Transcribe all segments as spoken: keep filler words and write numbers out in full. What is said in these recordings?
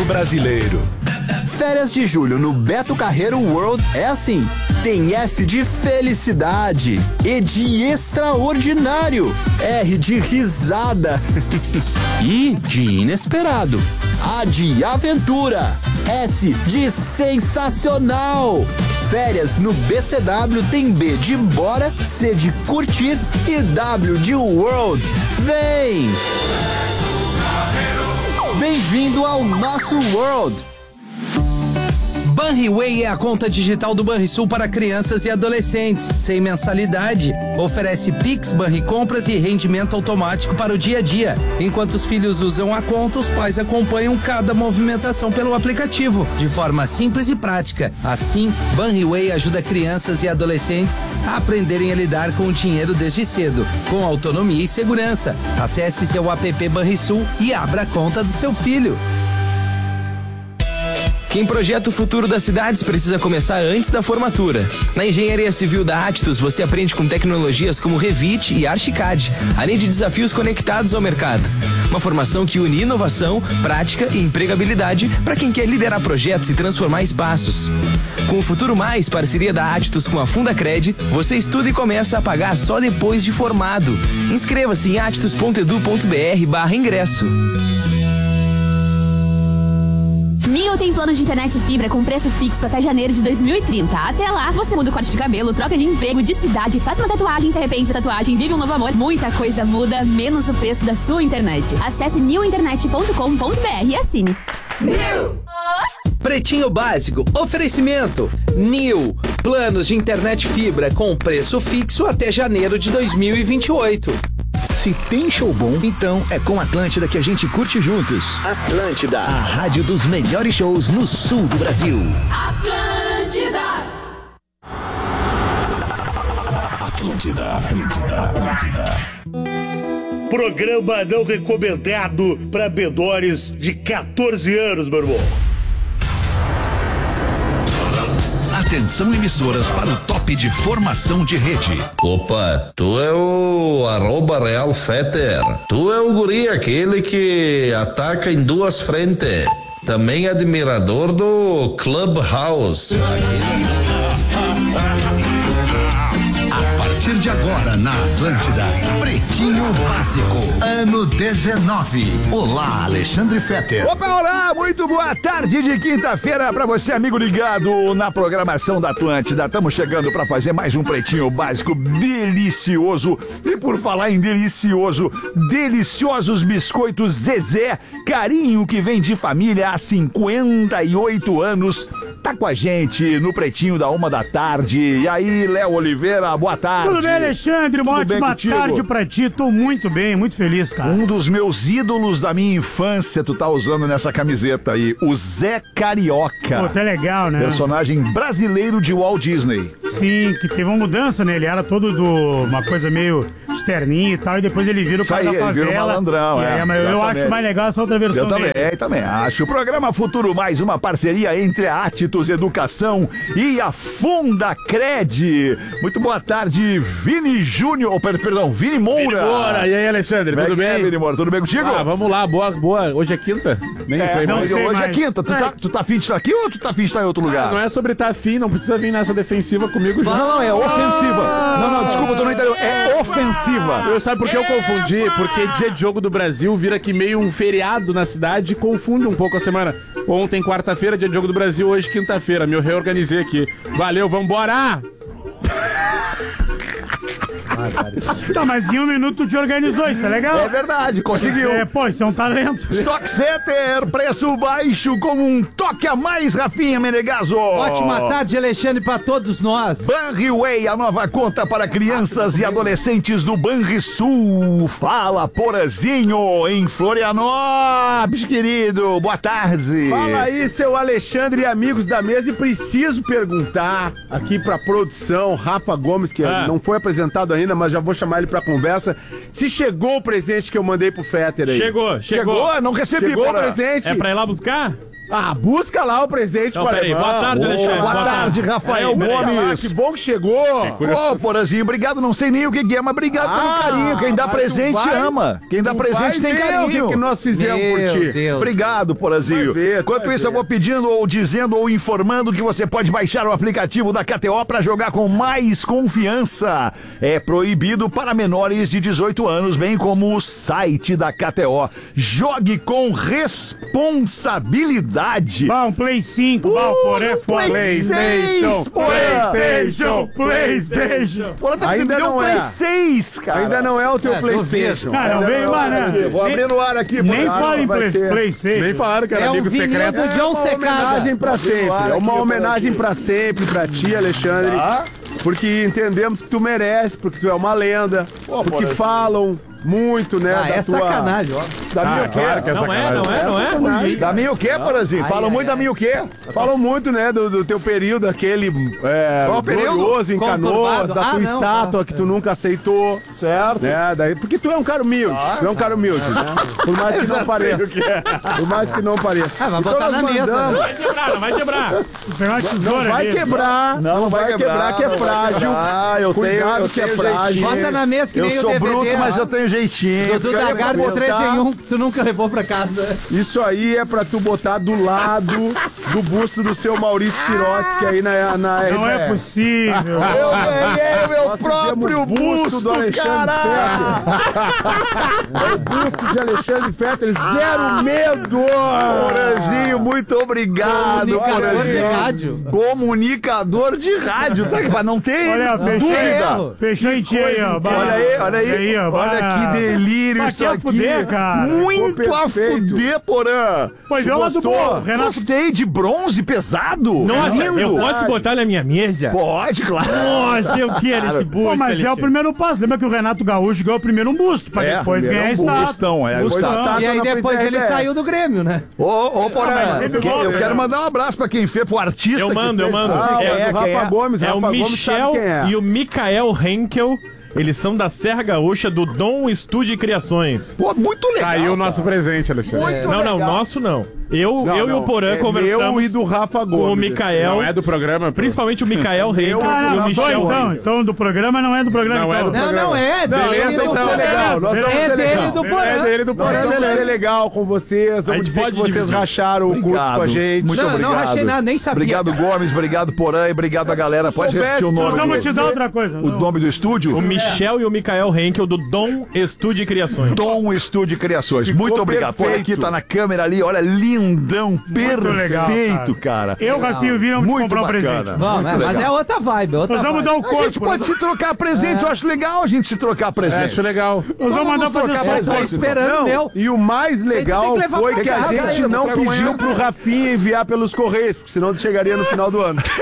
brasileiro. Férias de julho no Beto Carreiro World é assim. Tem F de felicidade, E de extraordinário, R de risada I de inesperado, A de aventura, S de sensacional. Férias no B C W tem B de bora, C de curtir e W de world. Vem! Bem-vindo ao nosso world! Banriway é a conta digital do Banrisul para crianças e adolescentes, sem mensalidade. Oferece Pix, Banricompras e rendimento automático para o dia a dia. Enquanto os filhos usam a conta, os pais acompanham cada movimentação pelo aplicativo, de forma simples e prática. Assim, Banriway ajuda crianças e adolescentes a aprenderem a lidar com o dinheiro desde cedo, com autonomia e segurança. Acesse seu app Banrisul e abra a conta do seu filho. Quem projeta o futuro das cidades precisa começar antes da formatura. Na Engenharia Civil da Actus, você aprende com tecnologias como Revit e Archicad, além de desafios conectados ao mercado. Uma formação que une inovação, prática e empregabilidade para quem quer liderar projetos e transformar espaços. Com o Futuro Mais, parceria da Actus com a Fundacred, você estuda e começa a pagar só depois de formado. Inscreva-se em actus ponto edu ponto br barra ingresso. Neo tem plano de internet fibra com preço fixo até janeiro de dois mil e trinta. Até lá, você muda o corte de cabelo, troca de emprego, de cidade, faz uma tatuagem, se arrepende da tatuagem, vive um novo amor. Muita coisa muda, menos o preço da sua internet. Acesse new internet ponto com ponto br e assine. New! Pretinho Básico, oferecimento New, planos de internet fibra com preço fixo até janeiro de dois mil e vinte e oito. Se tem show bom, então é com Atlântida que a gente curte juntos. Atlântida, a rádio dos melhores shows no sul do Brasil. Atlântida! Atlântida, Atlântida, Atlântida. Programa não recomendado para menores de catorze anos, meu irmão. Atenção, emissoras, para o top de formação de rede. Opa, tu é o arroba Real Fetter. Tu é o guri aquele que ataca em duas frentes. Também admirador do Clubhouse. A partir de agora na Atlântida, Pretinho Básico, ano dezenove. Olá, Alexandre Fetter. Opa, olá, muito boa tarde de quinta-feira pra você, amigo ligado na programação da Atlântida. Estamos chegando pra fazer mais um Pretinho Básico delicioso. E por falar em delicioso, deliciosos biscoitos Zezé, carinho que vem de família há cinquenta e oito anos. Tá com a gente no Pretinho da uma da tarde. E aí, Léo Oliveira, boa tarde. Tudo bem, Alexandre? Uma Tudo ótima tarde pra ti. Tô muito bem, muito feliz, cara. Um dos meus ídolos da minha infância, tu tá usando nessa camiseta aí, o Zé Carioca. Pô, tá legal, né? Personagem brasileiro de Walt Disney. Sim, que teve uma mudança, né? Ele era todo do uma coisa meio externinha e tal, e depois ele vira o cara da favela. Ele vira o malandrão, é. é mas eu acho mais legal essa outra versão Eu também, dele. também acho. O programa Futuro Mais, uma parceria entre a Actus Educação e a Fundacred. Muito boa tarde, Vini Júnior, oh, perdão, Vini Moura. Vini Moura, e aí, Alexandre, Como tudo é bem? É, Vini Moura, tudo bem contigo? Ah, vamos lá, boa, boa. Hoje é quinta? Nem é, sei, não mas... sei Hoje mais. é quinta, tu, é. Tá, tu tá afim de estar aqui ou tu tá afim de estar em outro lugar? Ah, não é sobre estar afim, não precisa vir nessa defensiva comigo. Não, já. não, é ofensiva. Não, não, desculpa, tu não entendeu. É ofensiva. Eu sabe por que eu confundi? Porque dia de jogo do Brasil vira que meio um feriado na cidade e confunde um pouco a semana. Ontem, quarta-feira, dia de jogo do Brasil, hoje, quinta-feira. Me reorganizei aqui. Valeu, vambora! Tá, mas em um minuto tu te organizou, isso é legal? É verdade, conseguiu. É, pô, isso é um talento. Stock Center, preço baixo com um toque a mais, Rafinha Menegaso. Ótima tarde, Alexandre, pra todos nós. Banriway, a nova conta para crianças e adolescentes do Banrisul. Fala, Porazinho, em Florianópolis, querido. Boa tarde. Fala aí, seu Alexandre e amigos da mesa, e preciso perguntar aqui pra produção, Rafa Gomes, que ah. não foi apresentado ainda, mas já vou chamar ele pra conversa, se chegou o presente que eu mandei pro Fetter aí. Chegou, chegou. Chegou? Não recebi, Chegou porra. o presente. É pra ir lá buscar? Ah, busca lá o presente Não, para peraí, boa tarde, Alexandre. Boa tarde, Rafael Gomes. Que bom que chegou. Ô, Porazinho, obrigado. Não sei nem o que que é, mas obrigado pelo Ah, carinho. Quem dá mas presente tu vai- ama. Quem dá tu presente vai tem ver carinho. o que que nós fizemos por Meu ti. Deus. Obrigado, Porazinho. Vai ver, tu Enquanto vai isso, eu ver. vou pedindo ou dizendo ou informando que você pode baixar o aplicativo da K T O para jogar com mais confiança. É proibido para menores de dezoito anos, bem como o site da K T O. Jogue com responsabilidade. Bah, um Play cinco, bah, o Porã é foda. Play seis, Porã. PlayStation, PlayStation. Porra, tá Ainda me deu não um Play é. seis, cara. Ainda não é o teu É, PlayStation. Cara, não Ainda vem é o- mais, né? Vou abrir no ar aqui, Nem Porã. fala em vai Play, ser. PlayStation. Nem falaram que era É um amigo vinil secreto. do John Uma homenagem Secada. pra sempre. É uma aqui, homenagem pra sempre pra ti, Alexandre. Tá. Porque entendemos que tu merece, porque tu é uma lenda. porque Porazinho. falam muito, né? Ah, da é tua- sacanagem, ó. Da minha Ah, claro que é Não é, sacanagem. não é, não é? sacanagem. Da minha o quê, Porazinho? Ai, Falam ai, muito da ai. minha o quê? Falam muito, né, do, do teu período, aquele é, Qual período? glorioso em Canoas, Conturbado. da Ah, tua não, estátua tá. que tu nunca aceitou. Certo. Né, daí, porque tu é um cara humilde, tu é um cara humilde, né? Por mais que Eu já não sei pareça. o que é. Por mais que não pareça. Ah, vai Então botar nós na mesa, mandamos- né? Vai quebrar, não vai quebrar. Pegar uma Não tesoura vai ali. quebrar, não, vai quebrar, que é não vai frágil. quebrar. Eu tenho, Cuidado eu que é tenho frágil. jeitinho. Bota na mesa que Eu nem o sou D V D. bruto, mas ó. eu tenho jeitinho. Dudu Fica da aí pra Garbo três botar. em um que tu nunca levou pra casa. Isso aí é pra tu botar do lado do busto do seu Maurício Sirotsky aí na, na Não é R P R. possível. Eu ganhei o meu Nós próprio fizemos o busto busto, do Alexandre cara! É o busto de Alexandre Fetter, zero medo! Porazinho, muito obrigado, Comunicador de Porazinho. rádio. Comunicador de rádio, tá? Pra não ter Olha, fechou, dúvida. fechou em ti aí, ó. Bah. Olha aí, olha aí. ó, Olha bah. que delírio Bah, isso que a aqui. fuder, cara. Muito Ficou a perfeito. fuder, Porã. Pois é, o lado Gostou? bom. Renato, Gostei de bronze pesado. Nossa, É lindo. eu posso botar na minha mesa? Pode, claro. Nossa, eu quero esse busto. Pô, mas é o Alexandre. primeiro passo. Lembra que o Renato Gaúcho ganhou primeiro um busto, pra É, depois primeiro ganhar um a estátua. bustão, é, Bustão. bustão. E aí na depois frente ele da R B S. saiu do Grêmio, né? Ô, ô, Porã, mas sempre que- volta, eu né? quero mandar um abraço pra quem fez, pro artista. Eu que mando, eu fez. mando. Ah, É, é, o quem Rafa é? Gomes, É Rafa o Gomes Michel sabe quem é. e o Mikael Henkel. Eles são da Serra Gaúcha do Dom Estúdio Criações. Pô, muito legal. Caiu o nosso presente, Alexandre. não, não, nosso não. Eu, Não, eu e não, o Porã é conversamos meu e do Rafa Gomes. com o Mikael. Não é do programa, pô. Principalmente o Mikael Henkel Ah, e o não, Michel foi, então. Henkel. Então, do programa não é do programa, Não é então. do Não, não é. Não, Dele essa do então é Porã. legal. Nós vamos É ser dele legal. do É Porã. dele do Nós programa. vamos beleza. ser legal com vocês, A vamos gente dizer pode que vocês dividir. racharam o custo com a gente. Muito Não, não obrigado. rachei nada, nem sabia. Obrigado, Gomes. Obrigado, Porã. E obrigado a galera. Pode repetir o Nós nome. vamos dele. te dar outra coisa. O nome do estúdio? O Michel e o Mikael Henkel do Dom Estúdio Criações. Dom Estúdio Criações. Ficou Muito obrigado. Por perfeito. aqui, tá na câmera ali. Olha, lindão. legal, Perfeito, cara. Eu, Rafinho, vim vamos te Muito comprar um bacana. presente. Bom, Muito mas mas legal. é outra vibe, outra Nós vamos vibe. dar o A corpo. gente pode se trocar presentes. Eu acho legal a gente se trocar presentes. Acho legal. Nós vamos mandar fazer trocar só o presentes, Tô corpo. então. esperando o meu. E o mais legal tem que levar foi pra que a casa, gente eu não trago pediu amanhã. pro Rafinha enviar pelos Correios, porque senão chegaria no final do ano.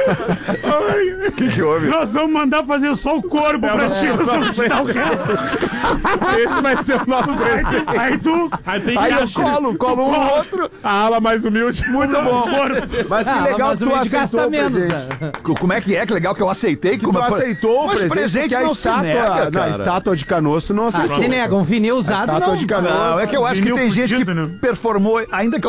O que, que houve? Nós vamos mandar fazer só o corpo pra ti. Nós vamos te dar o resto. Esse vai ser o nosso presente. Aí tu... Aí tem que Aí eu achar. colo, colo um no outro. A ala mais humilde. Muito bom. Mas que Ah, legal mas que o tu vídeo aceitou gasta o menos, presente. né? Como é que é? Que legal que eu aceitei. Que tu aceitou o Mas presente, presente porque a não se estátua, nega, não, cara. a estátua de Canoas tu não Ah, aceitou. se nega, um vinil usado estátua não. de Canoas. Não, é que eu acho que Vinil tem gente que fudido, né? performou, ainda que eu